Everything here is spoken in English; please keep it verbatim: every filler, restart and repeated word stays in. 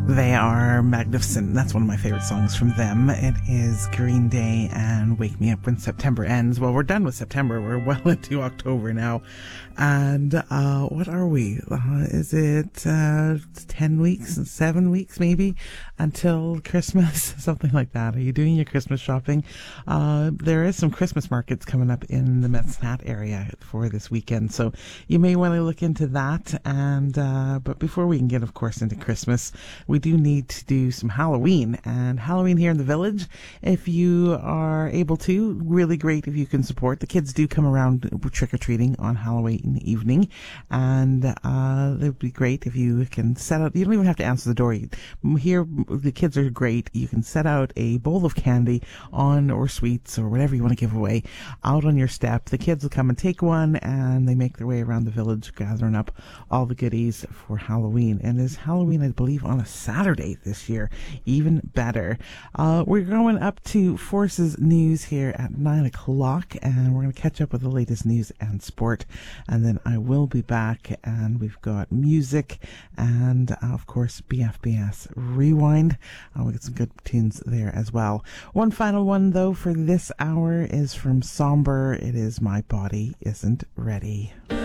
They are magnificent. That's one of my favorite songs from them. It is Green Day and Wake Me Up When September Ends. Well, we're done with September. We're well into October now. And uh, what are we? Uh, is it uh, ten weeks, seven weeks maybe, until Christmas? Something like that. Are you doing your Christmas shopping? Uh, there is some Christmas markets coming up in the Metznat area for this weekend. So you may want to look into that. And uh, But before we can get, of course, into Christmas, we do need to do some Halloween. And Halloween here in the village, if you are able to, really great if you can support. The kids do come around trick-or-treating on Halloween evening, and uh, it would be great if you can set out, you don't even have to answer the door. Here, the kids are great. You can set out a bowl of candy on, or sweets, or whatever you want to give away, out on your step. The kids will come and take one, and they make their way around the village, gathering up all the goodies for Halloween. And it's Halloween, I believe, on a Saturday this year. Even better. Uh, we're going up to Forces News here at nine o'clock, and we're going to catch up with the latest news and sport. And then I will be back, and we've got music and, uh, of course, B F B S Rewind. Uh, we'll get some good tunes there as well. One final one, though, for this hour is from Somber. It is My Body Isn't Ready.